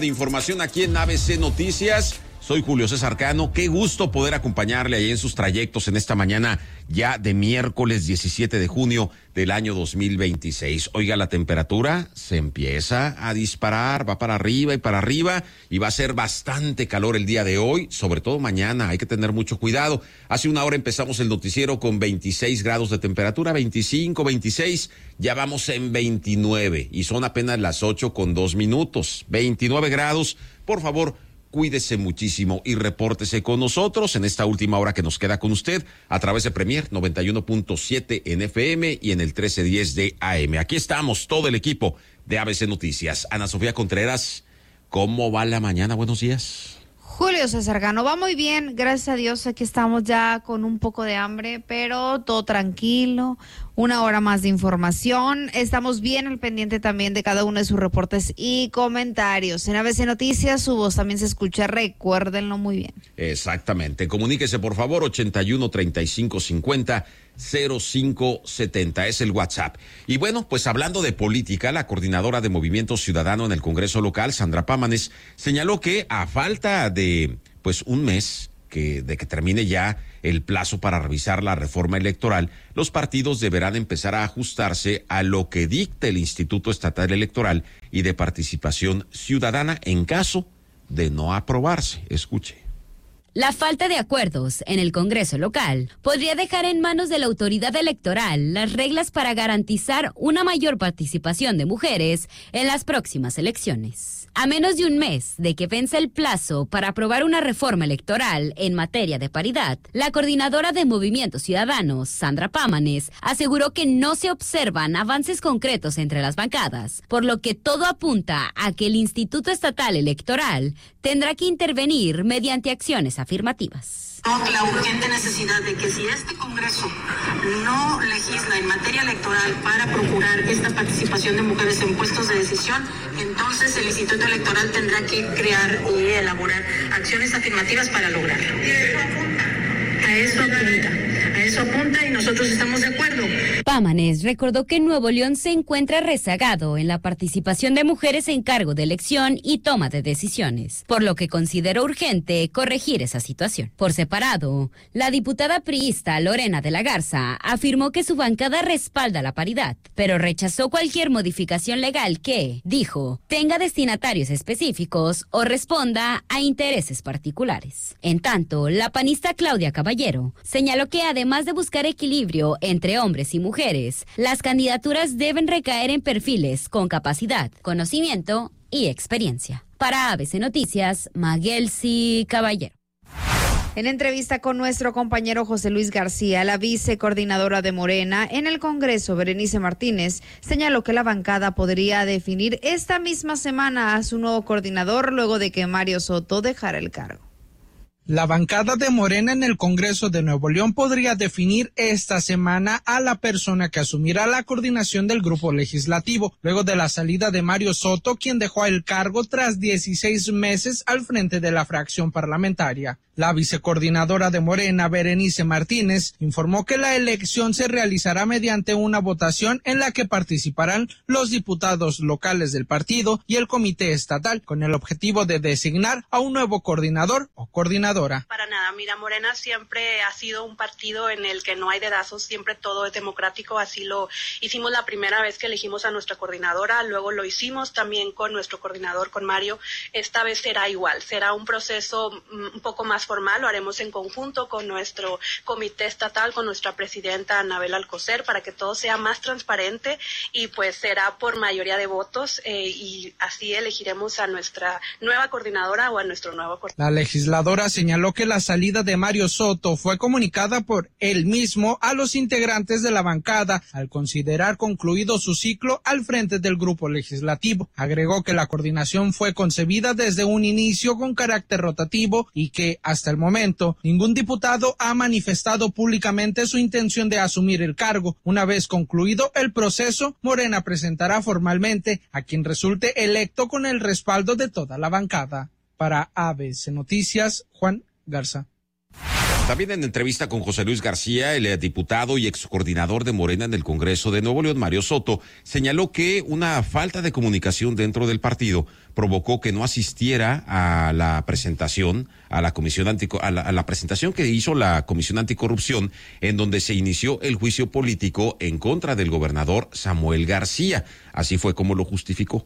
De información aquí en ABC Noticias. Soy Julio César Cano. Qué gusto poder acompañarle ahí en sus trayectos en esta mañana ya de miércoles 17 de junio del año 2026. Oiga, la temperatura se empieza a disparar, va para arriba y va a ser bastante calor el día de hoy, sobre todo mañana. Hay que tener mucho cuidado. Hace una hora empezamos el noticiero con 26 grados de temperatura, 25, 26, ya vamos en 29 y son apenas las 8:02. 29 grados, por favor. Cuídese muchísimo y repórtese con nosotros en esta última hora que nos queda con usted a través de Premier 91.7 en FM y en el 1310 de AM. Aquí estamos, todo el equipo de ABC Noticias. Ana Sofía Contreras, ¿cómo va la mañana? Buenos días. Julio César Cano, va muy bien, gracias a Dios. Aquí estamos ya con un poco de hambre, pero todo tranquilo. Una hora más de información. Estamos bien al pendiente también de cada uno de sus reportes y comentarios. En ABC Noticias, su voz también se escucha, recuérdenlo muy bien. Exactamente. Comuníquese, por favor, 81-3550-0570. Es el WhatsApp. Y bueno, pues hablando de política, la coordinadora de Movimiento Ciudadano en el Congreso local, Sandra Pámanes, señaló que a falta de, pues, un mes de que termine ya el plazo para revisar la reforma electoral, los partidos deberán empezar a ajustarse a lo que dicte el Instituto Estatal Electoral y de Participación Ciudadana en caso de no aprobarse. Escuche. La falta de acuerdos en el Congreso local podría dejar en manos de la autoridad electoral las reglas para garantizar una mayor participación de mujeres en las próximas elecciones. A menos de un mes de que vence el plazo para aprobar una reforma electoral en materia de paridad, la coordinadora de Movimiento Ciudadano, Sandra Pámanes, aseguró que no se observan avances concretos entre las bancadas, por lo que todo apunta a que el Instituto Estatal Electoral tendrá que intervenir mediante acciones afirmativas. La urgente necesidad de que si este Congreso no legisla en materia electoral para procurar esta participación de mujeres en puestos de decisión, entonces el Instituto Electoral tendrá que crear y elaborar acciones afirmativas para lograrlo. A eso apunta y nosotros estamos de acuerdo. Pámanes recordó que Nuevo León se encuentra rezagado en la participación de mujeres en cargo de elección y toma de decisiones, por lo que consideró urgente corregir esa situación. Por separado, la diputada priista Lorena de la Garza afirmó que su bancada respalda la paridad, pero rechazó cualquier modificación legal que, dijo, tenga destinatarios específicos o responda a intereses particulares. En tanto, la panista Claudia Caballero señaló que además de buscar equilibrio entre hombres y mujeres, las candidaturas deben recaer en perfiles con capacidad, conocimiento y experiencia. Para ABC Noticias, Maguelsi Caballero. En entrevista con nuestro compañero José Luis García, la vicecoordinadora de Morena en el Congreso, Berenice Martínez, señaló que la bancada podría definir esta misma semana a su nuevo coordinador luego de que Mario Soto dejara el cargo. La bancada de Morena en el Congreso de Nuevo León podría definir esta semana a la persona que asumirá la coordinación del grupo legislativo, luego de la salida de Mario Soto, quien dejó el cargo tras 16 meses al frente de la fracción parlamentaria. La vicecoordinadora de Morena, Berenice Martínez, informó que la elección se realizará mediante una votación en la que participarán los diputados locales del partido y el comité estatal, con el objetivo de designar a un nuevo coordinador o coordinadora. Para nada, mira, Morena siempre ha sido un partido en el que no hay dedazos, siempre todo es democrático, así lo hicimos la primera vez que elegimos a nuestra coordinadora, luego lo hicimos también con nuestro coordinador, con Mario. Esta vez será igual, será un proceso un poco más formal, lo haremos en conjunto con nuestro comité estatal, con nuestra presidenta Anabel Alcocer, para que todo sea más transparente y pues será por mayoría de votos y así elegiremos a nuestra nueva coordinadora o a nuestro nuevo coordinador. La legisladora señaló que la salida de Mario Soto fue comunicada por él mismo a los integrantes de la bancada al considerar concluido su ciclo al frente del grupo legislativo. Agregó que la coordinación fue concebida desde un inicio con carácter rotativo y que hasta el momento ningún diputado ha manifestado públicamente su intención de asumir el cargo. Una vez concluido el proceso, Morena presentará formalmente a quien resulte electo con el respaldo de toda la bancada. Para ABC Noticias, Juan Garza. También en entrevista con José Luis García, el diputado y excoordinador de Morena en el Congreso de Nuevo León, Mario Soto, señaló que una falta de comunicación dentro del partido provocó que no asistiera a la presentación a la la presentación que hizo la Comisión Anticorrupción, en donde se inició el juicio político en contra del gobernador Samuel García. Así fue como lo justificó.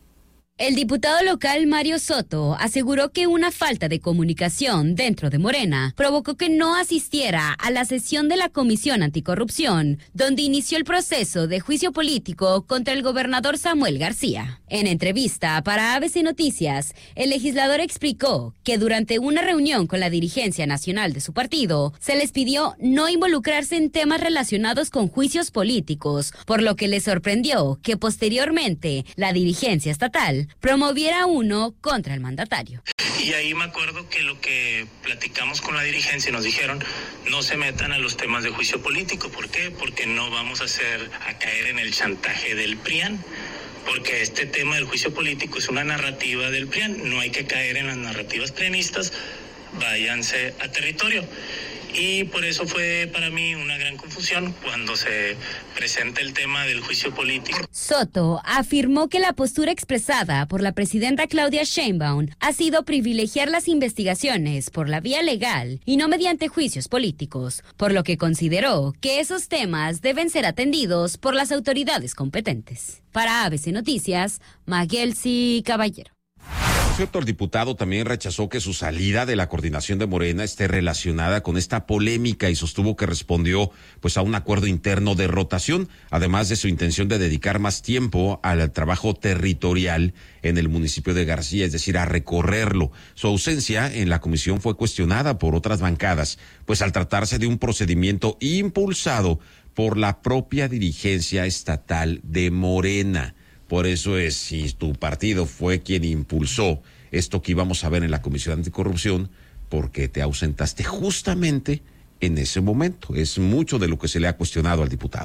El diputado local Mario Soto aseguró que una falta de comunicación dentro de Morena provocó que no asistiera a la sesión de la Comisión Anticorrupción, donde inició el proceso de juicio político contra el gobernador Samuel García. En entrevista para ABC Noticias, el legislador explicó que durante una reunión con la dirigencia nacional de su partido, se les pidió no involucrarse en temas relacionados con juicios políticos, por lo que le sorprendió que posteriormente la dirigencia estatal promoviera uno contra el mandatario. Y ahí me acuerdo que lo que platicamos con la dirigencia nos dijeron, no se metan a los temas de juicio político. ¿Por qué? Porque no vamos a caer en el chantaje del PRIAN. Porque este tema del juicio político es una narrativa del PRIAN. No hay que caer en las narrativas prianistas. Váyanse a territorio. Y por eso fue para mí una gran confusión cuando se presenta el tema del juicio político. Soto afirmó que la postura expresada por la presidenta Claudia Sheinbaum ha sido privilegiar las investigaciones por la vía legal y no mediante juicios políticos, por lo que consideró que esos temas deben ser atendidos por las autoridades competentes. Para ABC Noticias, Maguelsi Caballero. El diputado también rechazó que su salida de la coordinación de Morena esté relacionada con esta polémica y sostuvo que respondió a un acuerdo interno de rotación, además de su intención de dedicar más tiempo al trabajo territorial en el municipio de García, es decir, a recorrerlo. Su ausencia en la comisión fue cuestionada por otras bancadas, pues al tratarse de un procedimiento impulsado por la propia dirigencia estatal de Morena. Por eso es, si tu partido fue quien impulsó esto que íbamos a ver en la Comisión Anticorrupción, porque te ausentaste justamente en ese momento. Es mucho de lo que se le ha cuestionado al diputado.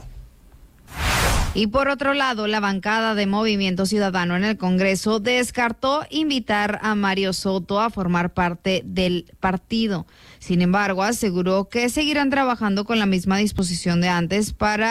Y por otro lado, la bancada de Movimiento Ciudadano en el Congreso descartó invitar a Mario Soto a formar parte del partido. Sin embargo, aseguró que seguirán trabajando con la misma disposición de antes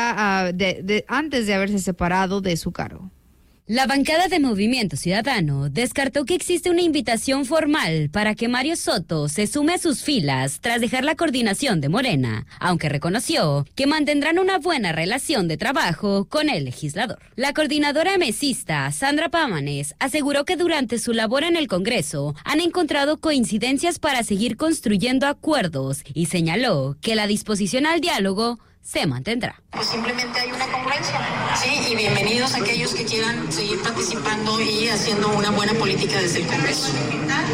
antes de haberse separado de su cargo. La bancada de Movimiento Ciudadano descartó que existe una invitación formal para que Mario Soto se sume a sus filas tras dejar la coordinación de Morena, aunque reconoció que mantendrán una buena relación de trabajo con el legislador. La coordinadora mesista, Sandra Pámanes, aseguró que durante su labor en el Congreso han encontrado coincidencias para seguir construyendo acuerdos y señaló que la disposición al diálogo se mantendrá. Pues simplemente hay una congruencia, sí, y bienvenidos a aquellos que quieran seguir participando y haciendo una buena política desde el Congreso.